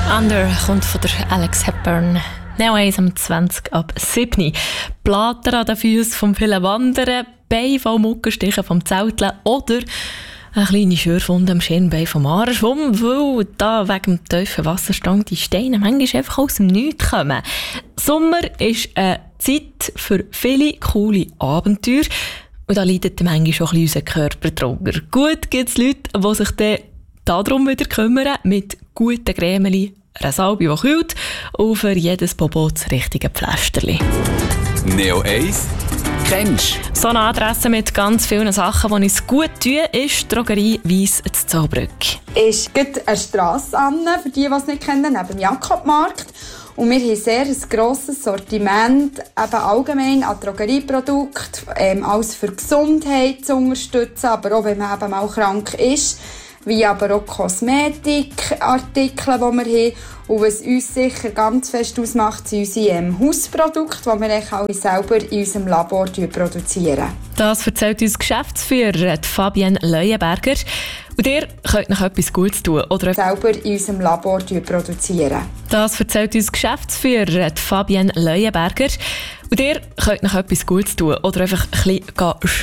Under kommt von der Alex Hepburn. Neo 1 am 20 ab 7. Blatter an den Füßen vom vielen Wandern, Beine voll Muckenstichen vom Zelteln oder eine kleine Schürfwunde am Schienbein vom Aarschwumm, weil da wegen dem tiefen Wasserstand die Steine manchmal einfach aus dem Nichts kommen. Sommer ist eine Zeit für viele coole Abenteuer und da leidet manchmal schon ein bisschen unser Körper drunter. Gut gibt es Leute, die sich dann darum wieder kümmern, mit guten Cremeli, einer Salbe, die kühlt und für jedes Bobo das richtige Pflästerli. Neo 1 kennst du? So eine Adresse mit ganz vielen Sachen, die uns gut tun, ist die Drogerie Weiss in Zollbrück. Ist gerade eine Strasse an, für die es nicht kennen, neben dem Jakobmarkt. Und wir haben sehr ein grosses Sortiment, eben allgemein an Drogerieprodukten, alles für Gesundheit zu unterstützen, aber auch wenn man eben mal krank ist, wie aber auch Kosmetikartikel, die wir haben. Und was uns sicher ganz fest ausmacht, sind unsere Hausprodukte, die wir alle selber in unserem Labor produzieren. Das erzählt uns Geschäftsführerin Fabienne Leuenberger. Und ihr könnt noch etwas Gutes tun. Oder selber in unserem Labor produzieren. Das erzählt uns Geschäftsführerin Fabienne Leuenberger. Und ihr könnt noch etwas Gutes tun. Oder einfach ein bisschen